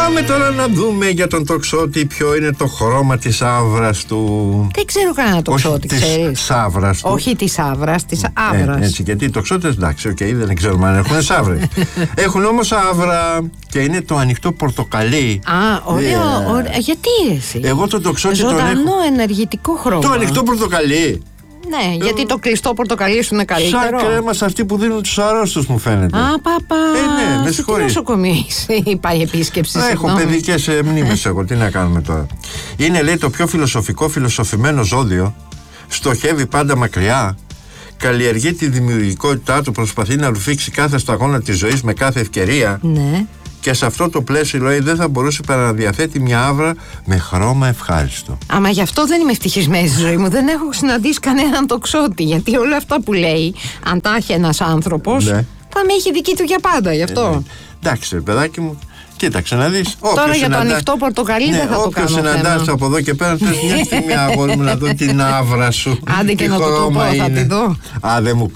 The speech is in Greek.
Πάμε τώρα να δούμε για τον τοξότη ποιο είναι το χρώμα της άβρας του. Δεν ξέρω κανένα τοξότη, ξέρεις. Της άβρας του. Όχι της άβρας, της άβρας. Έτσι, γιατί οι τοξότες, εντάξει, δεν ξέρουμε αν έχουν σαύρες. Έχουν όμως άβρα και είναι το ανοιχτό πορτοκαλί. Α, ωραίο. Γιατί εσύ? Εγώ το τοξότη τον έχω. Ζωντανό ενεργητικό χρώμα. Το ανοιχτό πορτοκαλί. Ναι, γιατί το κλειστό πορτοκαλί σου είναι καλύτερο. Σαν κρέμα σε αυτοί που δίνουν τους αρρώστους, μου φαίνεται. Α, παπά. Ναι, με σε τι συγχωρείς. νοσοκομείο πάει επίσκεψη? Έχω παιδικές μνήμες εγώ, τι να κάνουμε τώρα. Είναι, λέει, το πιο φιλοσοφημένο ζώδιο. Στοχεύει πάντα μακριά. Καλλιεργεί τη δημιουργικότητά του, προσπαθεί να ρουφήξει κάθε σταγόνα της ζωής με κάθε ευκαιρία. Ναι. Και σε αυτό το πλαίσιο, λέει, δεν θα μπορούσε παρά να διαθέτει μια άβρα με χρώμα ευχάριστο. Άμα γι' αυτό δεν είμαι ευτυχισμένη στη ζωή μου. Δεν έχω συναντήσει κανέναν τοξότη. Γιατί όλα αυτά που λέει, αν τα έχει ένας άνθρωπος, Ναι. θα με έχει δική του για πάντα γι' αυτό. Ναι. Εντάξει, παιδάκι μου, κοίταξε να δεις. Τώρα για το ανοιχτό πορτοκαλί δεν θα το κάνω. Όποιος συναντάς από εδώ και πέρα, θες μια στιγμή, αγόρι μου, να δω την άβρα σου. Άντε και τι να το χρώμα πω, θα είναι. τη δω. Α, δεν μου